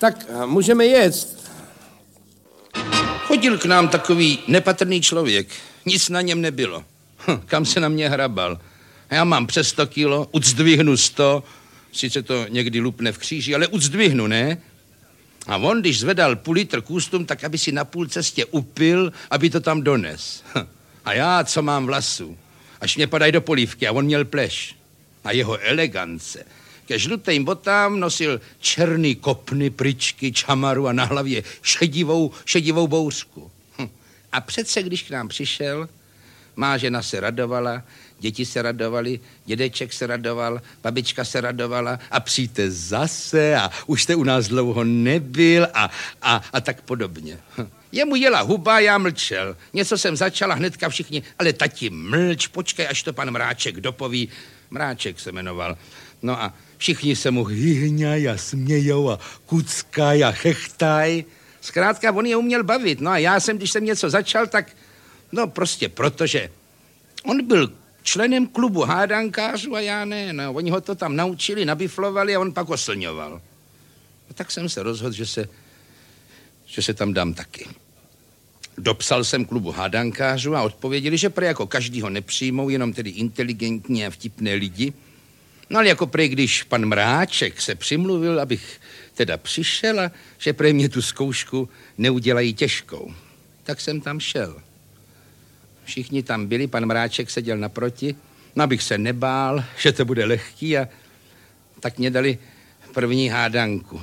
Tak můžeme jet. Chodil k nám takový nepatrný člověk. Nic na něm nebylo. Kam se na mě hrabal. Já mám přes 100 kilo, uzdvihnu 100, sice to někdy lupne v kříži, ale uzdvihnu, ne? A on, když zvedal půl litr kůstum, tak aby si na půl cestě upil, aby to tam dones. A já, co mám vlasů, až mě padají do polívky, a on měl pleš. A jeho elegance. Ke žlutým botám nosil černý kopny, pryčky, čamaru a na hlavě šedivou bouřku. A přece, když k nám přišel, má žena se radovala, děti se radovali, dědeček se radoval, babička se radovala a přijďte zase a už jste u nás dlouho nebyl a tak podobně. Jemu jela huba, já mlčel. Něco jsem začala hnedka všichni, ale tati mlč, počkej, až to pan Mráček dopoví. Mráček se jmenoval. No a všichni se mu hyhňaj a smějou a kuckaj a chechtaj. Zkrátka, on je uměl bavit. No a já jsem, když jsem něco začal, tak no prostě protože on byl členem klubu hádankářů a já ne. No, oni ho to tam naučili, nabiflovali a on pak oslňoval. No, tak jsem se rozhodl, že se tam dám taky. Dopsal jsem klubu hádankářů a odpověděli, že prý jako každýho nepřijmou, jenom tedy inteligentní a vtipné lidi. No ale jako prý, když pan Mráček se přimluvil, abych teda přišel a že prý mě tu zkoušku neudělají těžkou. Tak jsem tam šel. Všichni tam byli, pan Mráček seděl naproti, no abych se nebál, že to bude lehký a tak mě dali první hádanku.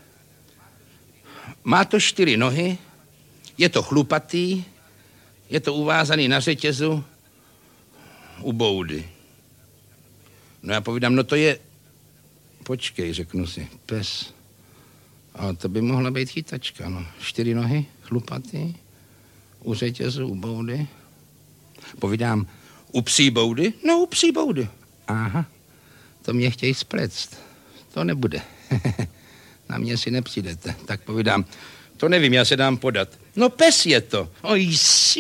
Má to 4 nohy, je to chlupatý, je to uvázaný na řetězu u boudy. No já povídám, no to je, počkej, řeknu si, pes. A to by mohla být chytačka, no. 4 nohy, chlupatý, u řetězu, u boudy. Povídám, u psí boudy? No, u psí boudy. Aha, to mě chtějí spletst. To nebude. Na mě si nepřijdete. Tak povídám, to nevím, já se dám podat. No, pes je to. Oj,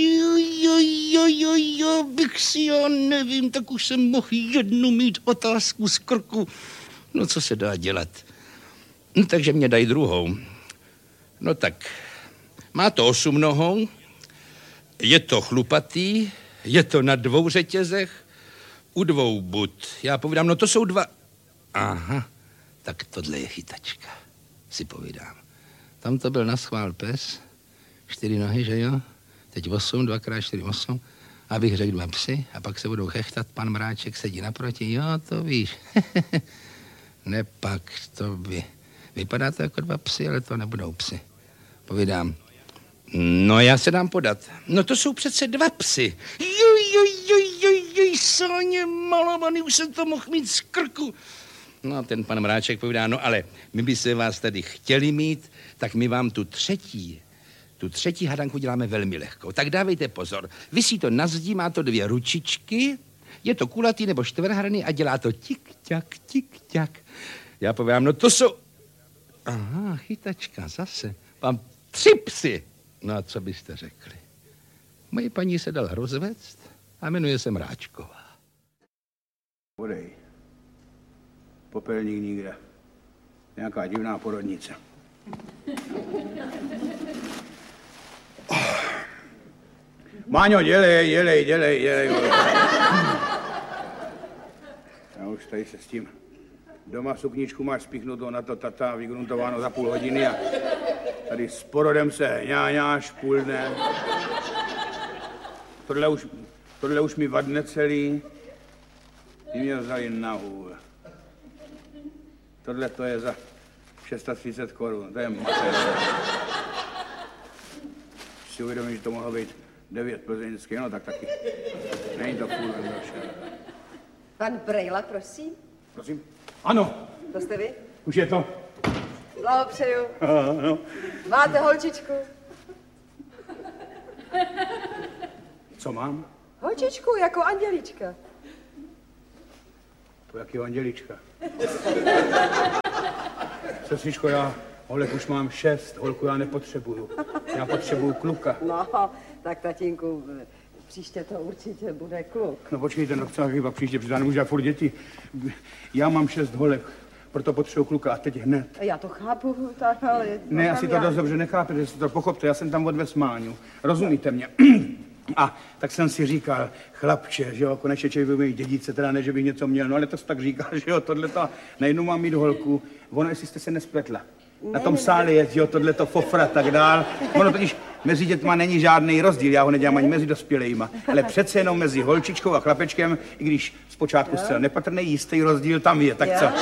bych si, já nevím, tak už jsem mohl jednu mít otázku z krku. No, co se dá dělat? No, takže mě dají druhou. No tak, má to 8 nohou, je to chlupatý, je to na 2 řetězech, u 2 bud. Já povídám, no to jsou 2. Aha, tak tohle je chytačka, si povídám. Tam to byl naschvál pes, 4 nohy, že jo? Teď 8, 2x4, 8. Abych řekl 2 psy a pak se budou chechtat, pan Mráček sedí naproti. Jo, to víš. Nepak, to by... Vypadá to jako 2 psy, ale to nebudou psy. Povídám, no já se dám podat. No to jsou přece 2 psy. Sáně malovaný, už jsem to mohl mít z krku. No a ten pan Mráček povídá, no ale my by se vás tady chtěli mít, tak my vám tu třetí hadanku děláme velmi lehkou. Tak dávejte pozor. Visí to na zdi, má to 2 ručičky, je to kulatý nebo čtverhranný a dělá to tik-ťak, tik-ťak. Já povídám, no to jsou... Aha, chytačka, zase. Mám 3 psy. No a co byste řekli? Moje paní se dala rozvést a jmenuje se Mráčková. Podej. Popelník nikde. Nějaká divná porodnice. Máňo, dělej. Já už tady se s tím. Doma sukničku máš spíchnutou na to tata, vygruntováno za půl hodiny a tady s porodem se ňáňáš půl dne. Tohle už mi vadne celý. Ty mě vzali na hůl. Tohle to je za 630 korun, to je mater. Si uvědomím, že to mohlo být 9 plzeňských, no tak taky. Není to půl další. Pan Brejla, prosím. Prosím? Ano. To jste vy? Už je to. Blahopřeju. Ano. Máte holčičku? Co mám? Holčičku, jako Andělička. To jakýho Andělička? Sestřičko, já holek už mám 6, holku já nepotřebuju. Já potřebuju kluka. No, tak tatínku, příště to určitě bude kluk. No počkejte, no co chyba příště, protože já nemůžu dělat furt děti. Já mám 6 holek, proto potřebuji kluka a teď hned. Já to chápu, tak, ale... Ne, asi to dost dobře nechápete, že si to pochopte, já jsem tam odvez Máňu. Rozumíte mě? A tak jsem si říkal, chlapče, že jo, konečně člověk by mít dědice, teda ne, že bych něco měl, no ale to jsi tak říkal, že jo, tohleto, najednou mám mít holku, ono, jestli jste se nespletla. Na tom sále je, že jo, tohleto fofra, tak dál. Ono totiž mezi dětma není žádný rozdíl, já ho nedělám ani mezi dospělejma, ale přece jenom mezi holčičkou a chlapečkem, i když zpočátku zcela nepatrný, jistý rozdíl tam je, tak co?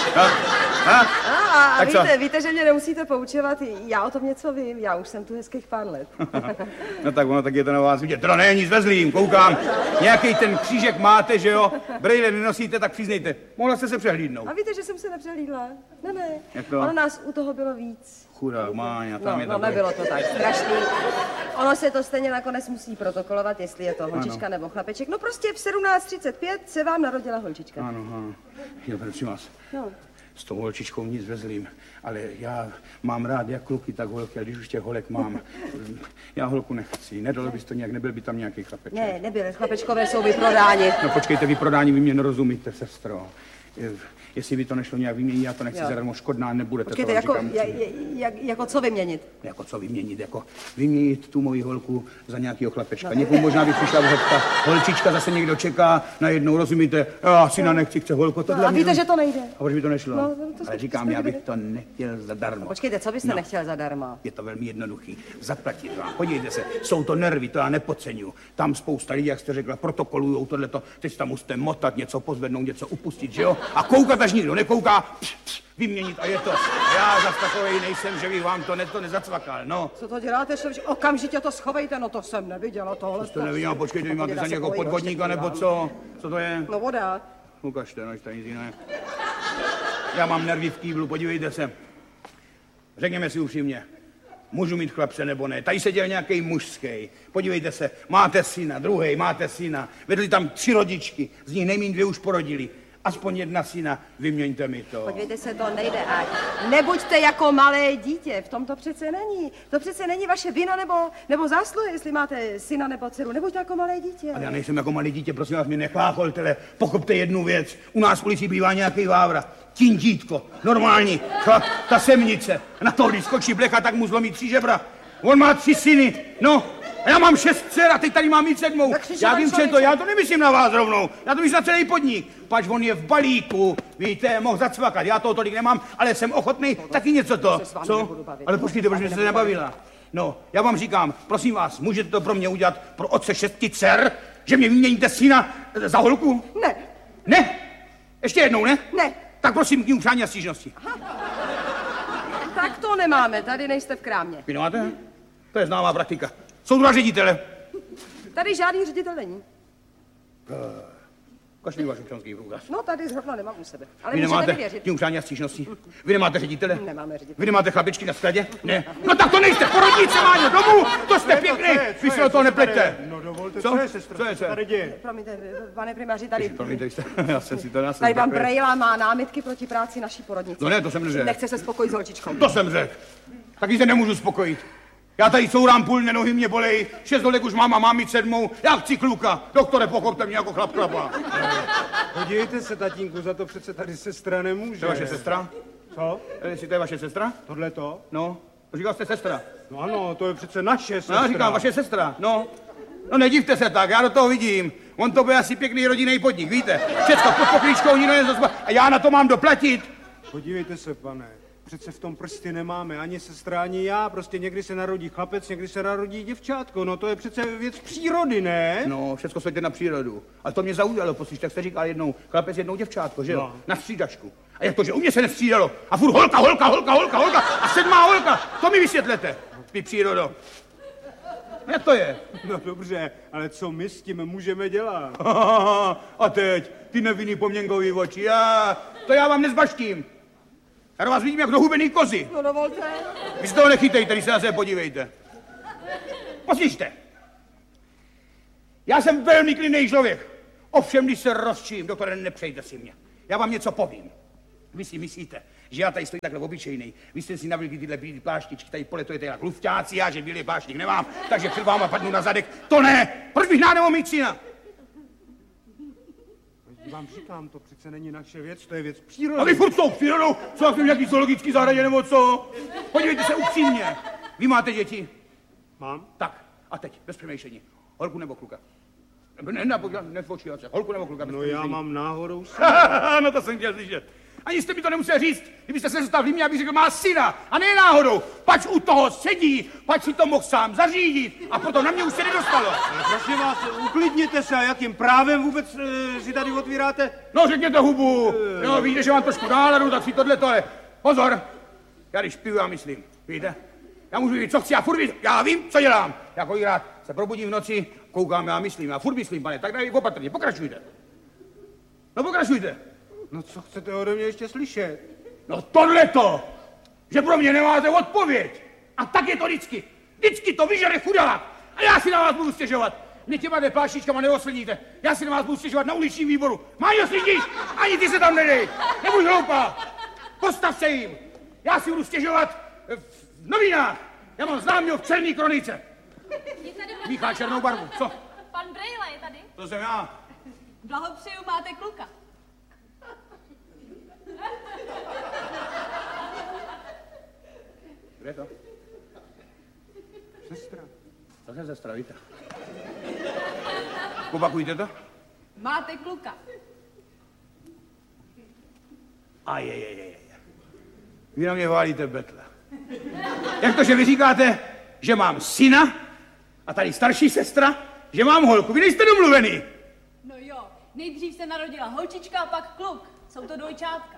A víte, že mě nemusíte poučovat, já o tom něco vím, já už jsem tu hezkých pár let. No tak ono, tak je to na vás vidět. To není nic vezlým, koukám. Nějaký ten křížek máte, že jo? Brejle nenosíte, tak přiznejte. Mohla jste se přehlídnout. A víte, že jsem se nepřehlídla? Ne. Jak to? Ono nás u toho bylo víc. Chudák Máňa, tam je No, nebylo to tak strašný. Ono se to stejně nakonec musí protokolovat, jestli je to holčička nebo chlapeček. No prostě v 17:35 se vám narodila holčička. Ano. Jo, prosím vás. No. S tou holčičkou nic vezlým, ale já mám rád jak kluky, tak holky, a když už těch holek mám, já holku nechci. Nedalo bys to nějak, nebyl by tam nějaký chlapeček. Ne, nebyl, chlapečkové jsou vyprodáni. No počkejte, vyprodání, vy mě nerozumíte, sestro. Jestli by to nešlo nějak vyměnit, já to nechci zadarmo, škodná nebudete. Počkejte, jako co vyměnit? Jako co vyměnit, jako vyměnit tu moji holku za nějakýho chlapečka. Někomu možná by přišla vhodka, holčička zase někdo čeká, najednou, rozumíte, já syna nechci, chce holku, tohle. A víte, že to nejde? A proč by to nešlo? No, ale říkám, já bych to nechtěl zadarmo. Počkejte, co byste nechtěl zadarmo? Je to velmi jednoduchý. Zaplatit vám. Podívejte se, jsou to nervy, to já nepodceňuju. Tam spousta lidí, jak jste řekla, protokolujou tohleto, teď tam musíte motat, něco pozvednout, něco upustit, že jo? A koukat, až nikdo nekouká, vyměnit a je to. Já zas takovej nejsem, že bych vám to nezacvakal, no. Co to děláte, že okamžitě to schovejte, no to jsem neviděla tohle. To neviděla, počkejte, vy máte za někoho podvodníka, nebo co? Co to je? No voda. Ukažte, no, to nic jiného. Já mám nervy v kýblu, podívejte se. Řekněme si upřímně, můžu mít chlapce nebo ne. Tady seděl nějaký mužský. Podívejte se, máte syna, druhej, máte syna. Vedli tam 3 rodičky, z nich nejmín 2 už porodili. Aspoň 1 syna, vyměňte mi to. Podívejte se, to nejde. A nebuďte jako malé dítě, v tom to přece není. To přece není vaše vina nebo zásluha, jestli máte syna nebo dceru. Nebuďte jako malé dítě. Ale já nejsem jako malé dítě, prosím vás, mě nechlácholtele. Pochopte jednu věc. U nás v ulici bývá nějaký vávra. Tím dítko, normální, ta semnice. Na to, když skočí blecha, tak mu zlomí 3 žebra. On má 3 syny, no. A já mám 6 dcer a teď tady mám mít 7. Já vím, že to, já to nemyslím na vás rovnou. Já to myslím na celý podnik. Pač on je v balíku, víte, mohl zacvakat. Já toho tolik nemám, ale jsem ochotný taky něco to. Co? Ale počkejte, proč jste se nebavila? No, já vám říkám, prosím vás, můžete to pro mě udělat pro otce 6 dcer, že mě vyměníte syna za holku? Ne. Ne? Ještě jednou, ne? Ne. Tak prosím, k ní přání a stížnosti. Tak to nemáme, tady nejste v krámě. Vy nemáte? To je známá praktika. Jsou 2 ředitele. Tady žádný ředitel není. Ukaž mi váš občanský průkaz. No, tady zrovna nemám u sebe. Ale Vy můžete nemáte mi věřit. tím přání a stížnosti? Vy nemáte ředitele? Nemáme ředitele. Vy nemáte chlapičky na skladě? Ne. No tak to nejste, porodníci, Máňo, domů! To jste pěkný! Vy se do toho nepleťte. No dovolte, Co? co je, sestro? Co je, co je? Tady děje? Promiňte, pane primáři, tady... Promiňte, já jsem si to nás... Tady pan Brejla má námitky proti práci naší porodnice. No ne, to jsem neřekl. Nechce se spokojit s holčičkou. To jsem řekl. Taky se nemůžu spokojit. Já tady courám půl, nohy mě bolej, 6 holek už mám mít 7. Já chci kluka. Doktore, pochopte mě jako chlap chlapa. Podívejte se, tatínku, za to přece tady sestra nemůže. To je vaše sestra? Co? Jestli to je vaše sestra? Tohle to? No, to říkal jste sestra. No ano, to je přece naše sestra. No, já říkám, vaše sestra, no. No nedivte se tak, já do toho vidím. On to bude asi pěkný rodinný podnik, víte? Všecko pod poklíčkou, nikdo nezazba. A já na to mám doplatit. Podívejte se, pane. Přece v tom prsty nemáme ani sestra, ani já. Prostě někdy se narodí chlapec, někdy se narodí děvčátko. No to je přece věc přírody, ne? No, všecko světě na přírodu. Ale to mě zaujalo, poslyš, tak jste říkal jednou chlapec, jednou děvčátko, že jo? No. Na střídačku. A jak to, že u mě se nestřídalo? A furt holka a 7. holka. To mi vysvětlete, vy přírodo. Jak to je? No dobře, ale co my s tím můžeme dělat? A teď, ty nevinný poměnkový oči, to já vám nezbaštím. Já vás vidím jak do hubený kozy. No dovolte. Vy se toho nechytejte, když se na sebe podívejte. Poslyšte. Já jsem velmi klidný člověk. Ovšem, když se rozčím, doktore, nepřejte si mě. Já vám něco povím. Vy si myslíte, že já tady stojím takhle obyčejnej. Vy jste si navlíkli tyhle bílé pláštičky, tady poletujete jak lufťáci, já že bílý pláštík nemám, takže před váma padnu na zadek. To ne! Proč bych nemohl mít syna? Vám říkám, to přece není naše věc, to je věc přírody. A vy furt s tou přírodou, co jak v nějaký zoologický zahradě nebo co? Podívejte se upřímně. Vy máte děti? Mám? Tak, a teď, bez přemýšlení. Holku nebo kluka? Nepočívat se. Holku nebo kluka? Bez No přemýšlení. já mám náhodou No to jsem chtěl slyšet. Ani jste mi to nemusel říct, kdybyste se zastal v Límě, abych řekl, má syna. A ne náhodou, pač u toho sedí, pač si to mohl sám zařídit. A potom na mě už se nedostalo. Ale prosím vás, uklidněte se, a jakým právem vůbec si tady otvíráte? No řekněte hubu. Jo, víte, že mám trošku náladu, tak si tohle. Pozor, já když piju, já myslím, víte? Já můžu říct, co chci, já vím, co dělám. Jako rád se probudím v noci, koukám, já myslím, já furt myslím, pane, tak daj opatrně, pokračujte. No pokračujte. No co chcete ode mě ještě slyšet? No tohleto, že pro mě nemáte odpověď. A tak je to vždycky. Vždycky to vyžere chudák. A já si na vás budu stěžovat. Mě těma depášičkama neosledníte. Já si na vás budu stěžovat na uličním výboru. Máňo, slyšíš? Ani ty se tam nedej. Nebuď hloupá. Postav se jim. Já si budu stěžovat v novinách. Já mám známýho v Černý kronice. Míchá černou barvu. Co? Pan Brejla je tady. To jsem já. Blahopřeju, máte kluka. Kde je to? Sestra. To je sestra, víte. Opakujte to. Máte kluka. Vy na mě válíte betle. Jak to, že vy říkáte, že mám syna a tady starší sestra, že mám holku? Vy nejste domluvený. No jo, nejdřív se narodila holčička a pak kluk. Jsou to dvojčátka.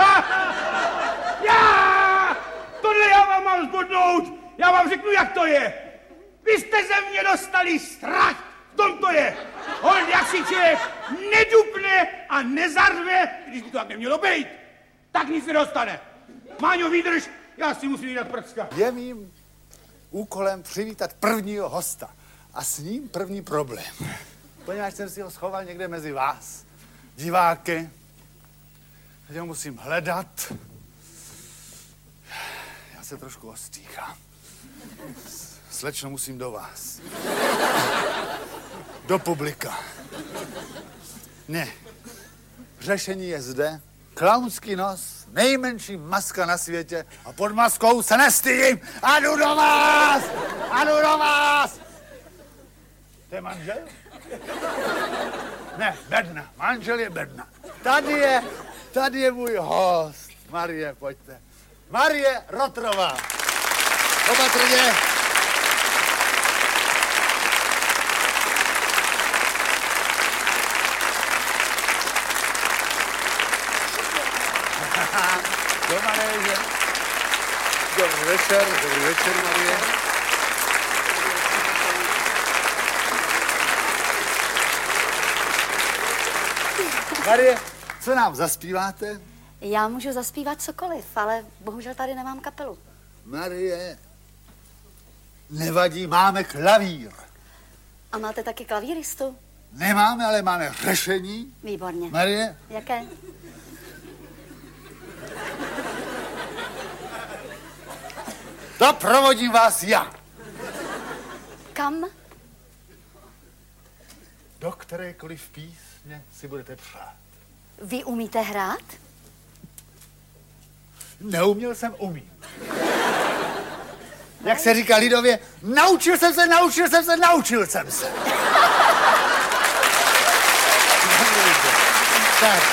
Tohle já vám mám zbodnout. Já vám řeknu, jak to je. Vy jste ze mě dostali strach. V tom to je. Hold, jak si člověk nedupne a nezarve, když by to tak nemělo být, tak nic nedostane. Máňo, vydrž, já si musím jít prcka. Je mým úkolem přivítat prvního hosta a s ním první problém. Poněvadž jsem si ho schoval někde mezi vás, diváky, teď ho musím hledat. Já se trošku ostýchám. Slečno, musím do vás. Do publika. Ne. Řešení je zde. Klaunský nos, nejmenší maska na světě a pod maskou se nestydím. A jdu do vás! A jdu do vás! To je manžel? Ne, Bedna. Manžel je Bedna. Tady je můj host. Marie, pojďte. Marie Rotrová. Opatrně. Do Marie. Dobrý večer, Marie. Marie, co nám zaspíváte? Já můžu zaspívat cokoliv, ale bohužel tady nemám kapelu. Marie, nevadí, máme klavír. A máte taky klavíristu? Nemáme, ale máme řešení. Výborně. Marie? Jaké? To provodím vás já. Kam? Do kterékoliv písně si budete přát. Vy umíte hrát? Neuměl jsem, umím. Jak se říká lidově, naučil jsem se. Tak.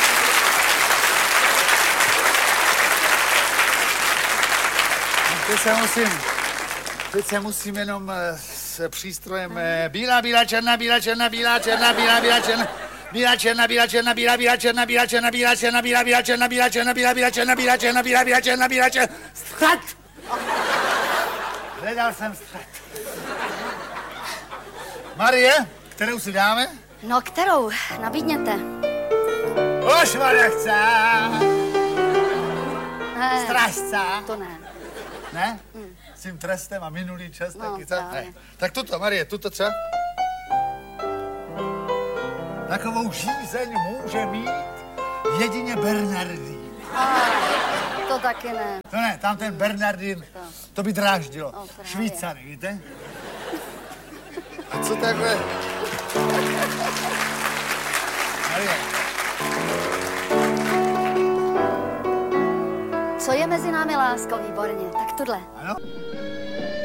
Teď se musím jenom s přístrojem bílá, černá, střed! Hledal jsem střed. Marie, kterou si dáme? No, kterou? Nabídněte. Ošvarechce! Ne, Strážce! to ne. Ne? S tím trestem a minulý čas No, taky, co? právě. Ne. Tak tuto, Marie, tuto třeba? Takovou žízeň může mít jedině Bernardín. To taky ne. To ne, tam ten Bernardín, to by dráždilo. No, právě. Švýcary, víte? A co takhle? Marie, Co je mezi námi lásko, výborně. Tak tohle. Ano?